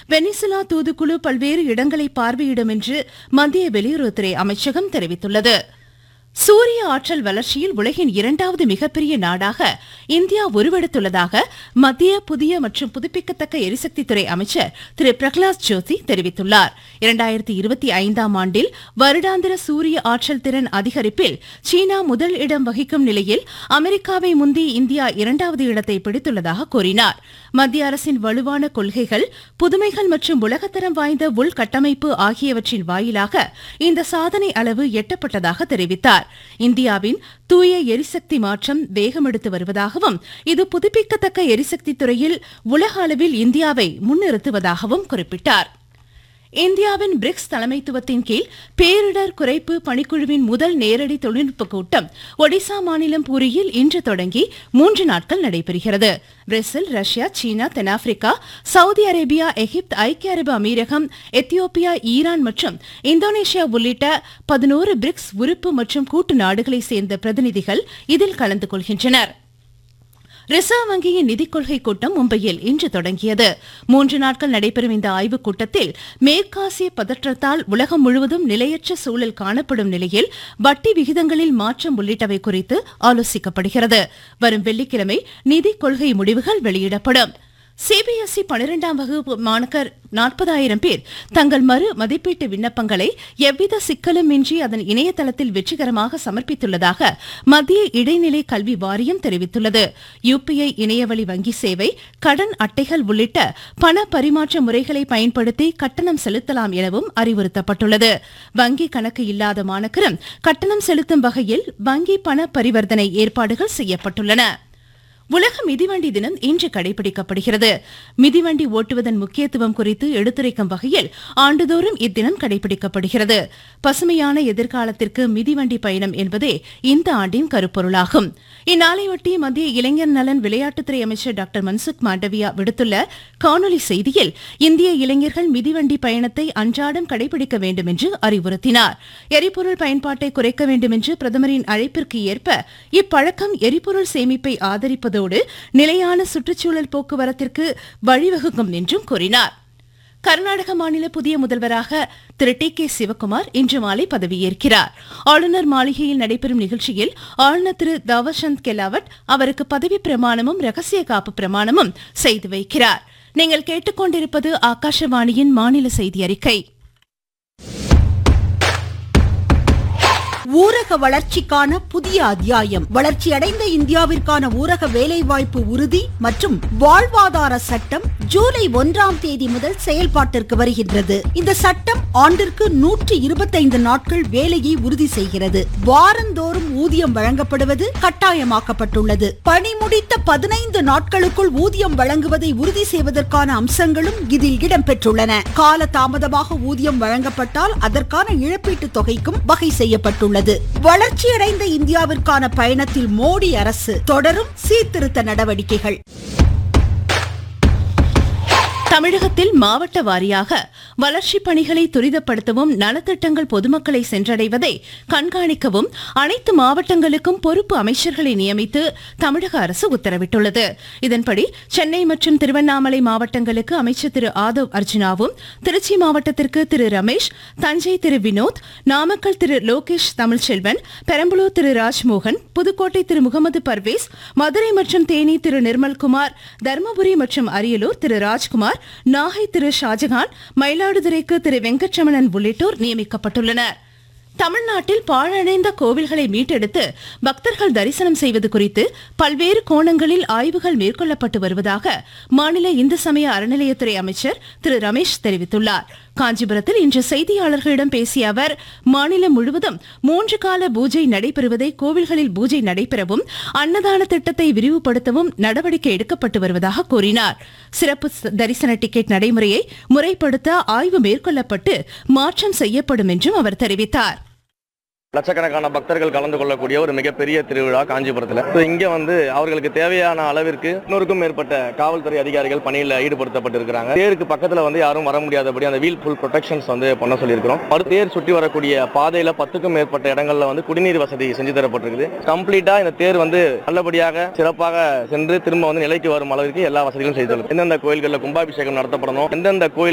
Venezuela தூதுக்குழு பல்வேறு இடங்களை பார்வையிடும் என்று மத்திய வெளியுறவுத்துறை அமைச்சகம் தெரிவித்துள்ளது. சூரிய ஆற்றல் வளர்ச்சியில் உலகின் இரண்டாவது மிகப்பெரிய நாடாக இந்தியா உருவெடுத்துள்ளதாக மத்திய புதிய மற்றும் புதுப்பிக்கத்தக்க எரிசக்தித்துறை அமைச்சர் திரு பிரகலாத் ஜோஷி தெரிவித்துள்ளார். 2025ஆம் ஆண்டில் வருடாந்திர சூரிய ஆற்றல் திறன் அதிகரிப்பில் சீனா முதல் இடம் வகிக்கும் நிலையில் அமெரிக்காவை முந்தி இந்தியா இரண்டாவது இடத்தை பிடித்துள்ளதாக கூறினார். மத்திய அரசின் வலுவான கொள்கைகள், புதுமைகள் மற்றும் உலகத்தரம் வாய்ந்த உள்கட்டமைப்பு ஆகியவற்றின் வாயிலாக இந்த சாதனை அளவு எட்டப்பட்டதாக தெரிவித்தார். இந்தியாவின் தூய எரிசக்தி மாற்றம் வேகமெடுத்து வருவதாகவும் இது புதுப்பிக்கத்தக்க எரிசக்தி துறையில் உலக அளவில் இந்தியாவை முன்னிறுத்துவதாகவும் குறிப்பிட்டார். இந்தியாவின் பிரிக்ஸ் தலைமைத்துவத்தின் கீழ் பேரிடர் குறைப்பு பணிக்குழுவின் முதல் நேரடி தொழில்நுட்ப கூட்டம் ஒடிசா மாநிலம் பூரியில் இன்று தொடங்கி 3 நாட்கள் நடைபெறுகிறது. பிரேசில், ரஷ்யா, சீனா, தென்னாப்பிரிக்கா, சவுதி அரேபியா, எகிப்து, ஐக்கிய அரபு அமீரகம், எத்தியோப்பியா, ஈரான் மற்றும் இந்தோனேஷியா உள்ளிட்ட 11 பிரிக்ஸ் உறுப்பு மற்றும் கூட்டு நாடுகளைச் சேர்ந்த பிரதிநிதிகள் இதில் கலந்து கொள்கின்றனர். ரிசர்வ் வங்கியின் நிதிக் கொள்கை கூட்டம் மும்பையில் இன்று தொடங்கியது. 3 நாட்கள் நடைபெறும் இந்த ஆய்வுக் கூட்டத்தில் மேற்காசிய பதற்றத்தால் உலகம் முழுவதும் நிலையற்ற சூழல் காணப்படும் நிலையில் வட்டி விகிதங்களில் மாற்றம் உள்ளிட்டவை குறித்து ஆலோசிக்கப்படுகிறது. வரும் வெள்ளிக்கிழமை நிதிக் கொள்கை முடிவுகள் வெளியிடப்படும். சிபிஎஸ்இ 12ஆம் வகுப்பு மாணக்கர் 40,000 பேர் தங்கள் மறு மதிப்பீட்டு விண்ணப்பங்களை எவ்வித சிக்கலும் இன்றி அதன் இணையதளத்தில் வெற்றிகரமாக சமர்ப்பித்துள்ளதாக மத்திய இடைநிலை கல்வி வாரியம் தெரிவித்துள்ளது. யுபிஐ இணையவழி வங்கி சேவை, கடன் அட்டைகள் உள்ளிட்ட பண பரிமாற்ற முறைகளை பயன்படுத்தி கட்டணம் செலுத்தலாம் எனவும் அறிவுறுத்தப்பட்டுள்ளது. வங்கி கணக்கு இல்லாத மாணக்கரும் கட்டணம் செலுத்தும் வகையில் வங்கி பண பரிவர்த்தனை ஏற்பாடுகள் செய்யப்பட்டுள்ளன. உலக மிதிவண்டி தினம் இன்று கடைபிடிக்கப்படுகிறது. மிதிவண்டி ஓட்டுவதன் முக்கியத்துவம் குறித்து எடுத்துரைக்கும் வகையில் ஆண்டுதோறும் இத்தினம் கடைபிடிக்கப்படுகிறது. பசுமையான எதிர்காலத்திற்கு மிதிவண்டி பயணம் என்பதே இந்த ஆண்டின் கருப்பொருளாகும். இந்நாளையொட்டி மத்திய இளைஞர் நலன் விளையாட்டுத்துறை அமைச்சர் டாக்டர் மன்சுக் மாண்டவியா விடுத்துள்ள காணொலி செய்தியில் இந்திய இளைஞர்கள் மிதிவண்டி பயணத்தை அன்றாடம் கடைபிடிக்க வேண்டும் என்று அறிவுறுத்தினார். எரிபொருள் பயன்பாட்டை குறைக்க வேண்டும் என்று பிரதமரின் அழைப்பிற்கு ஏற்ப இப்பழக்கம் எரிபொருள் சேமிப்பை ஆதரிப்பது நிலையான சுற்றுச்சூழல் போக்குவரத்திற்கு வழிவகுக்கும் என்றும் கூறினார். கர்நாடக மாநில புதிய முதல்வராக திரு டி.கே. சிவக்குமார் இன்று மாலை பதவியேற்கிறார். ஆளுநர் மாளிகையில் நடைபெறும் நிகழ்ச்சியில் ஆளுநர் திரு தாவர்சந்த் கெலாவட் அவருக்கு பதவி பிரமாணமும் ரகசிய காப்பு பிரமாணமும் செய்து வைக்கிறார். நீங்கள் கேட்டுக்கொண்டிருப்பது ஆகாஷவாணியின் மாநில செய்தி அறிக்கை. ஊரக வளர்ச்சிக்கான புதிய அத்தியாயம். வளர்ச்சியடைந்த இந்தியாவிற்கான ஊரக வேலைவாய்ப்பு உறுதி மற்றும் வாழ்வாதார சட்டம் ஜூலை 1ஆம் தேதி முதல் செயல்பாட்டிற்கு வருகின்றது. இந்த சட்டம் ஆண்டிற்கு 125 நாட்கள் வேலையை உறுதி செய்கிறது. வாரந்தோறும் ஊதியம் வழங்கப்படுவது கட்டாயமாக்கப்பட்டுள்ளது. பணி முடித்த 15 நாட்களுக்குள் ஊதியம் வழங்குவதை உறுதி செய்வதற்கான அம்சங்களும் இதில் இடம்பெற்றுள்ளன. கால தாமதமாக ஊதியம் வழங்கப்பட்டால் அதற்கான இழப்பீட்டுத் தொகைக்கும் வகை செய்யப்பட்டுள்ளது. வளர்ச்சியடைந்த இந்தியாவிற்கான பயணத்தில் மோடி அரசு தொடரும் சீர்திருத்த நடவடிக்கைகள். தமிழகத்தில் மாவட்ட வாரியாக வளர்ச்சிப் பணிகளை துரிதப்படுத்தவும் நலத்திட்டங்கள் பொதுமக்களை சென்றடைவதை கண்காணிக்கவும் அனைத்து மாவட்டங்களுக்கும் பொறுப்பு அமைச்சர்களை நியமித்து தமிழக அரசு உத்தரவிட்டுள்ளது. இதன்படி சென்னை மற்றும் திருவண்ணாமலை மாவட்டங்களுக்கு அமைச்சர் திரு ஆதவ் அர்ஜுனாவும், திருச்சி மாவட்டத்திற்கு திரு ரமேஷ், தஞ்சை திரு வினோத், நாமக்கல் திரு லோகேஷ் தமிழ்ச்செல்வன், பெரம்பலூர் திரு ராஜ்மோகன், புதுக்கோட்டை திரு முகமது பர்வேஸ், மதுரை மற்றும் தேனி திரு நிர்மல்குமார், தர்மபுரி மற்றும் அரியலூர் திரு ராஜ்குமார், நாகை திரு ஷாஜகான், மயிலாடுதுறைக்கு திரு வெங்கட்ரமணன் உள்ளிட்டோர் நியமிக்கப்பட்டுள்ளனர். தமிழ்நாட்டில் பாழடைந்த கோவில்களை மீட்டெடுத்து பக்தர்கள் தரிசனம் செய்வது குறித்து பல்வேறு கோணங்களில் ஆய்வுகள் மேற்கொள்ளப்பட்டு வருவதாக மாநில இந்து சமய அறநிலையத்துறை அமைச்சர் திரு ரமேஷ் தெரிவித்துள்ளார். காஞ்சிபுரத்தில் இன்று செய்தியாளர்களிடம் பேசிய அவர், மாநிலம் முழுவதும் 3 கால பூஜை நடைபெறுவதை கோவில்களில் பூஜை நடைபெறவும் அன்னதான திட்டத்தை விரிவுபடுத்தவும் நடவடிக்கை எடுக்கப்பட்டு வருவதாக கூறினார். சிறப்பு தரிசன டிக்கெட் நடைமுறையை முறைப்படுத்த ஆய்வு மேற்கொள்ளப்பட்டு மாற்றம் செய்யப்படும் என்றும் அவர் தெரிவித்தார். லட்சக்கணக்கான பக்தர்கள் கலந்து கொள்ளக்கூடிய ஒரு மிகப்பெரிய திருவிழா காஞ்சிபுரத்தில். இங்க அவர்களுக்கு தேவையான அளவிற்கு 100க்கும் மேற்பட்ட காவல்துறை அதிகாரிகள் பணியில் ஈடுபடுத்தப்பட்டிருக்கிறாங்க. தேருக்கு பக்கத்துல யாரும் வர முடியாதபடி அந்த வீல் ஃபுல் ப்ரொடெக்ஷன்ஸ் பண்ண சொல்லியிருக்கிறோம். தேர் சுற்றி வரக்கூடிய பாதையில 10க்கும் மேற்பட்ட இடங்கள்ல குடிநீர் வசதி செஞ்சு தரப்பட்டிருக்குது. கம்ப்ளீட்டா இந்த தேர் நல்லபடியாக சிறப்பாக சென்று திரும்ப நிலைக்கு வரும் அளவிற்கு எல்லா வசதிகளும் செய்து எந்தெந்த கோயில்களில் கும்பாபிஷேகம் நடத்தப்படணும், எந்தெந்த கோயில்